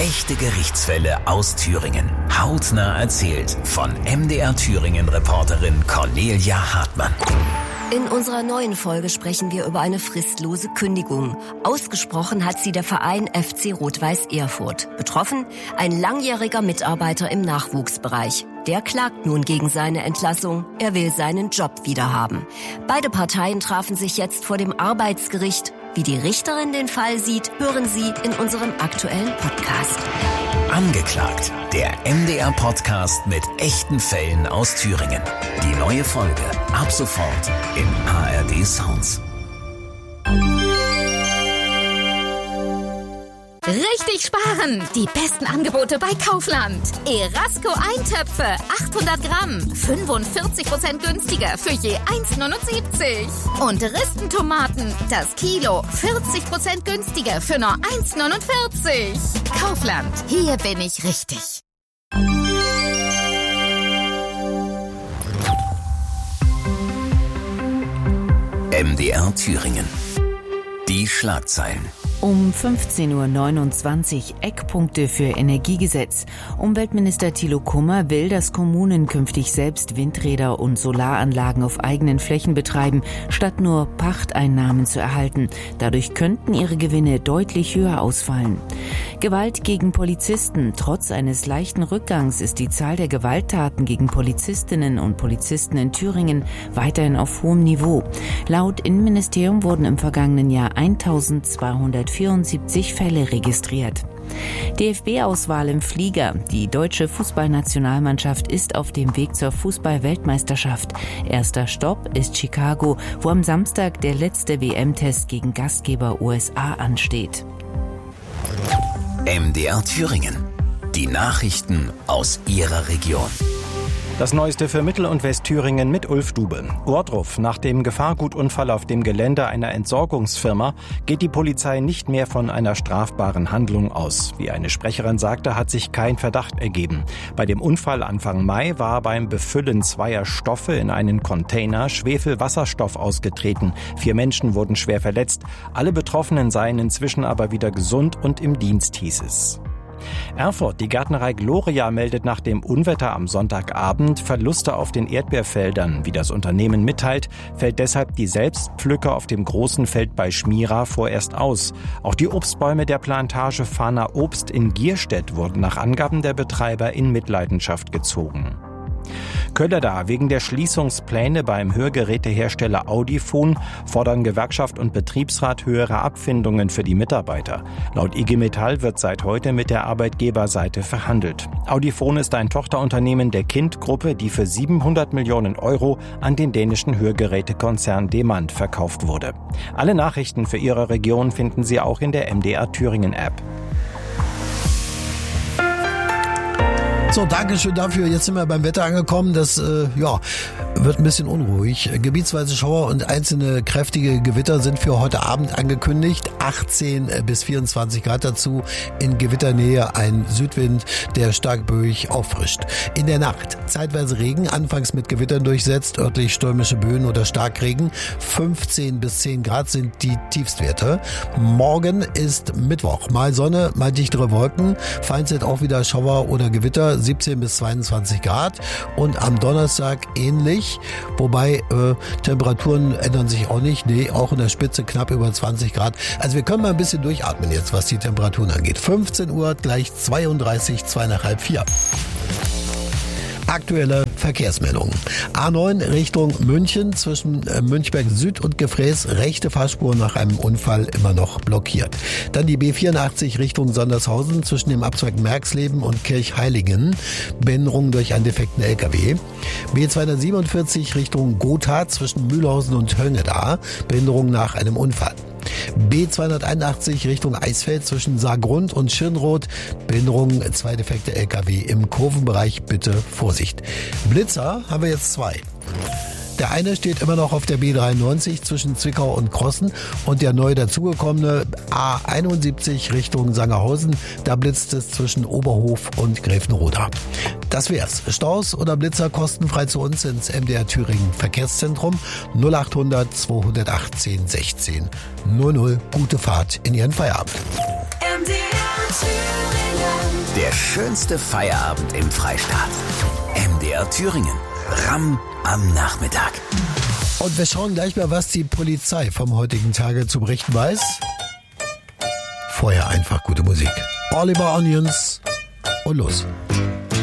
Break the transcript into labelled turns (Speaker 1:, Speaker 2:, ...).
Speaker 1: Echte Gerichtsfälle aus Thüringen. Hautnah erzählt von MDR Thüringen-Reporterin Cornelia Hartmann.
Speaker 2: In unserer neuen Folge sprechen wir über eine fristlose Kündigung. Ausgesprochen hat sie der Verein FC Rot-Weiß Erfurt. Betroffen ein langjähriger Mitarbeiter im Nachwuchsbereich. Der klagt nun gegen seine Entlassung. Er will seinen Job wiederhaben. Beide Parteien trafen sich jetzt vor dem Arbeitsgericht. Wie die Richterin den Fall sieht, hören Sie in unserem aktuellen Podcast.
Speaker 1: Angeklagt, der MDR-Podcast mit echten Fällen aus Thüringen. Die neue Folge ab sofort in ARD Sounds.
Speaker 3: Richtig sparen! Die besten Angebote bei Kaufland. Erasco Eintöpfe, 800 Gramm, 45% günstiger für je 1,79. Und Ristentomaten, das Kilo, 40% günstiger für nur 1,49. Kaufland, hier bin ich richtig.
Speaker 1: MDR Thüringen. Die Schlagzeilen.
Speaker 4: Um 15.29 Uhr Eckpunkte für Energiegesetz. Umweltminister Thilo Kummer will, dass Kommunen künftig selbst Windräder und Solaranlagen auf eigenen Flächen betreiben, statt nur Pachteinnahmen zu erhalten. Dadurch könnten ihre Gewinne deutlich höher ausfallen. Gewalt gegen Polizisten. Trotz eines leichten Rückgangs ist die Zahl der Gewalttaten gegen Polizistinnen und Polizisten in Thüringen weiterhin auf hohem Niveau. Laut Innenministerium wurden im vergangenen Jahr 1274 Fälle registriert. DFB-Auswahl im Flieger. Die deutsche Fußballnationalmannschaft ist auf dem Weg zur Fußball-Weltmeisterschaft. Erster Stopp ist Chicago, wo am Samstag der letzte WM-Test gegen Gastgeber USA ansteht.
Speaker 1: MDR Thüringen. Die Nachrichten aus Ihrer Region.
Speaker 5: Das Neueste für Mittel- und Westthüringen mit Ulf Dube. Ohrdruf. Nach dem Gefahrgutunfall auf dem Gelände einer Entsorgungsfirma geht die Polizei nicht mehr von einer strafbaren Handlung aus. Wie eine Sprecherin sagte, hat sich kein Verdacht ergeben. Bei dem Unfall Anfang Mai war beim Befüllen zweier Stoffe in einen Container Schwefelwasserstoff ausgetreten. 4 Menschen wurden schwer verletzt. Alle Betroffenen seien inzwischen aber wieder gesund und im Dienst, hieß es. Erfurt, die Gärtnerei Gloria meldet nach dem Unwetter am Sonntagabend Verluste auf den Erdbeerfeldern. Wie das Unternehmen mitteilt, fällt deshalb die Selbstpflücke auf dem großen Feld bei Schmira vorerst aus. Auch die Obstbäume der Plantage Fahner Obst in Gierstedt wurden nach Angaben der Betreiber in Mitleidenschaft gezogen. Kölleda. Wegen der Schließungspläne beim Hörgerätehersteller Audifon fordern Gewerkschaft und Betriebsrat höhere Abfindungen für die Mitarbeiter. Laut IG Metall wird seit heute mit der Arbeitgeberseite verhandelt. Audifon ist ein Tochterunternehmen der Kind-Gruppe, die für 700 Millionen Euro an den dänischen Hörgerätekonzern Demant verkauft wurde. Alle Nachrichten für Ihre Region finden Sie auch in der MDR Thüringen App.
Speaker 6: So, Dankeschön dafür. Jetzt sind wir beim Wetter angekommen. Das wird ein bisschen unruhig. Gebietsweise Schauer und einzelne kräftige Gewitter sind für heute Abend angekündigt. 18 bis 24 Grad dazu. In Gewitternähe ein Südwind, der stark böig auffrischt. In der Nacht zeitweise Regen, anfangs mit Gewittern durchsetzt, örtlich stürmische Böen oder Starkregen. 15 bis 10 Grad sind die Tiefstwerte. Morgen ist Mittwoch. Mal Sonne, mal dichtere Wolken. Vereinzelt auch wieder Schauer oder Gewitter. 17 bis 22 Grad und am Donnerstag ähnlich, wobei Temperaturen ändern sich auch nicht, auch in der Spitze knapp über 20 Grad. Also wir können mal ein bisschen durchatmen jetzt, was die Temperaturen angeht. 15 Uhr gleich 32, 2,5, 4. Aktuelle Verkehrsmeldungen. A9 Richtung München zwischen Münchberg Süd und Gefräß, rechte Fahrspur nach einem Unfall immer noch blockiert. Dann die B84 Richtung Sondershausen zwischen dem Abzweig Merxleben und Kirchheiligen, Behinderung durch einen defekten LKW. B247 Richtung Gotha zwischen Mühlhausen und Höngeda, Behinderung nach einem Unfall. B281 Richtung Eisfeld zwischen Saargrund und Schirnroth. Behinderung, 2 defekte LKW im Kurvenbereich. Bitte Vorsicht. Blitzer haben wir jetzt 2. Der eine steht immer noch auf der B93 zwischen Zwickau und Krossen und der neu dazugekommene A71 Richtung Sangerhausen. Da blitzt es zwischen Oberhof und Gräfenroda. Das wär's. Staus oder Blitzer kostenfrei zu uns ins MDR Thüringen Verkehrszentrum 0800 218 16 00. Gute Fahrt in Ihren Feierabend.
Speaker 7: MDR Thüringen.
Speaker 1: Der schönste Feierabend im Freistaat. MDR Thüringen. Ramm am Nachmittag.
Speaker 6: Und wir schauen gleich mal, was die Polizei vom heutigen Tage zu berichten weiß. Vorher einfach gute Musik. Oliver Onions und los.